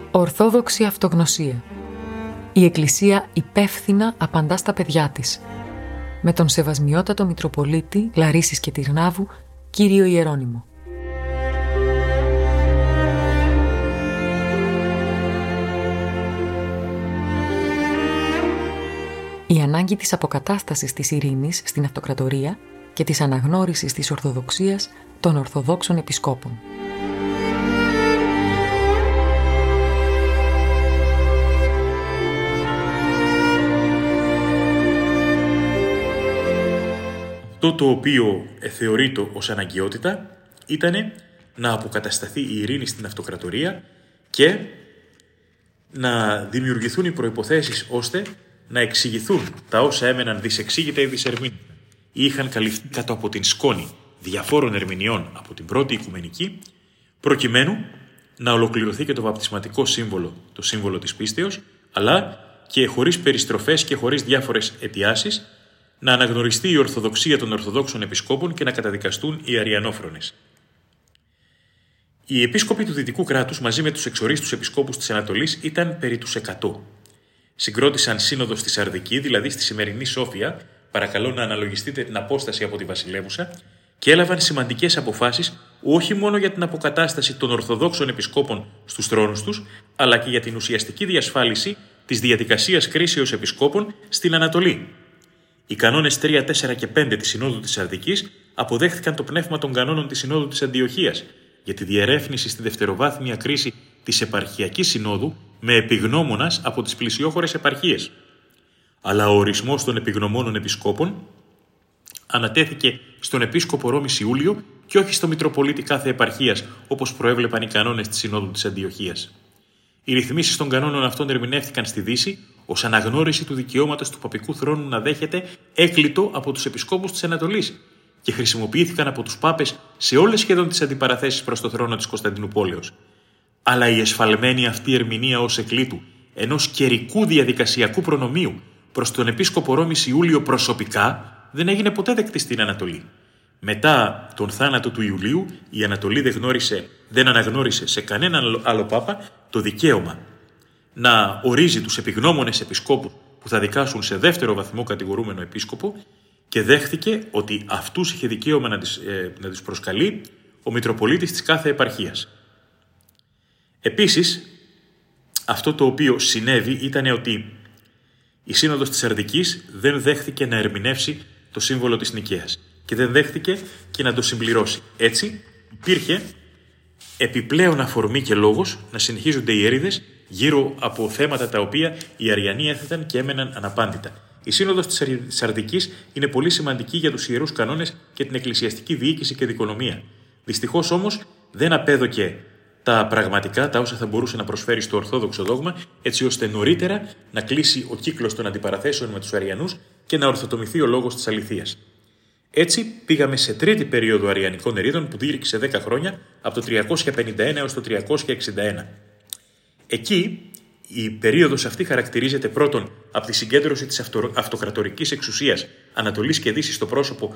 Ορθόδοξη αυτογνωσία. Η Εκκλησία υπεύθυνα απαντά στα παιδιά της. Με τον Σεβασμιότατο Μητροπολίτη Λαρίσης και Τυρνάβου, Κύριο Ιερώνυμο. Η ανάγκη της αποκατάστασης της ειρήνης στην αυτοκρατορία και της αναγνώρισης της Ορθοδοξίας των Ορθοδόξων Επισκόπων. Αυτό το οποίο θεωρείται ως αναγκαιότητα ήταν να αποκατασταθεί η ειρήνη στην αυτοκρατορία και να δημιουργηθούν οι προϋποθέσεις ώστε να εξηγηθούν τα όσα έμεναν δυσεξήγητα ή δυσερμήνητα ή είχαν καλυφθεί κάτω από την σκόνη διαφόρων ερμηνειών από την πρώτη Οικουμενική, προκειμένου να ολοκληρωθεί και το βαπτισματικό σύμβολο, το σύμβολο της πίστεως, αλλά και χωρίς περιστροφές και χωρίς διάφορες αιτιάσεις, να αναγνωριστεί η Ορθοδοξία των Ορθοδόξων Επισκόπων και να καταδικαστούν οι Αριανόφρονες. Οι επίσκοποι του Δυτικού κράτους, μαζί με τους εξορίστους επισκόπους της Ανατολής, ήταν περί τους 100. Συγκρότησαν σύνοδο στη Σαρδική, δηλαδή στη σημερινή Σόφια, παρακαλώ να αναλογιστείτε την απόσταση από τη Βασιλεύουσα, και έλαβαν σημαντικές αποφάσεις όχι μόνο για την αποκατάσταση των Ορθοδόξων Επισκόπων στους θρόνους τους, αλλά και για την ουσιαστική διασφάλιση της διαδικασίας κρίσεως επισκόπων στην Ανατολή. Οι κανόνες 3, 4 και 5 της Συνόδου της Σαρδικής αποδέχθηκαν το πνεύμα των κανόνων της Συνόδου της Αντιοχίας για τη διερεύνηση στη δευτεροβάθμια κρίση της Επαρχιακής Συνόδου με επιγνώμονας από τις πλησιόχωρες επαρχίες. Αλλά ο ορισμός των επιγνωμόνων επισκόπων ανατέθηκε στον επίσκοπο Ρώμης Ιούλιο και όχι στο Μητροπολίτη κάθε επαρχίας, όπως προέβλεπαν οι κανόνες της Συνόδου της Αντιοχίας. Οι ρυθμίσεις των κανόνων αυτών ερμηνεύτηκαν στη Δύση ως αναγνώριση του δικαιώματος του παπικού θρόνου να δέχεται έκλιτο από τους επισκόπους της Ανατολής και χρησιμοποιήθηκαν από τους πάπες σε όλες σχεδόν τις αντιπαραθέσεις προς το θρόνο της Κωνσταντινουπόλεως. Αλλά η εσφαλμένη αυτή ερμηνεία ως εκλήτου ενός καιρικού διαδικασιακού προνομίου προς τον επίσκοπο Ρώμης Ιούλιο προσωπικά δεν έγινε ποτέ δεκτή στην Ανατολή. Μετά τον θάνατο του Ιουλίου, η Ανατολή δεν αναγνώρισε σε κανέναν άλλο πάπα το δικαίωμα να ορίζει τους επιγνώμονες επισκόπους που θα δικάσουν σε δεύτερο βαθμό κατηγορούμενο επίσκοπο και δέχτηκε ότι αυτούς είχε δικαίωμα να τις προσκαλεί ο Μητροπολίτης της κάθε επαρχίας. Επίσης, αυτό το οποίο συνέβη ήταν ότι η Σύνοδος της Σαρδικής δεν δέχτηκε να ερμηνεύσει το σύμβολο της Νικαίας και δεν δέχτηκε και να το συμπληρώσει. Έτσι, υπήρχε επιπλέον αφορμή και λόγος να συνεχίζονται οι έρηδες γύρω από θέματα τα οποία οι Αριανοί έθεταν και έμεναν αναπάντητα. Η Σύνοδος της Σαρδικής είναι πολύ σημαντική για τους ιερούς κανόνες και την εκκλησιαστική διοίκηση και δικονομία. Δυστυχώς όμως δεν απέδωκε τα πραγματικά, τα όσα θα μπορούσε να προσφέρει στο Ορθόδοξο δόγμα, έτσι ώστε νωρίτερα να κλείσει ο κύκλος των αντιπαραθέσεων με τους Αριανούς και να ορθοτομηθεί ο λόγος της αληθείας. Έτσι πήγαμε σε τρίτη περίοδο Αριανικών ερήδων που διήρκησε 10 χρόνια, από το 351 έως το 361. Εκεί η περίοδος αυτή χαρακτηρίζεται πρώτον από τη συγκέντρωση της αυτοκρατορικής εξουσίας Ανατολής και Δύσης στο πρόσωπο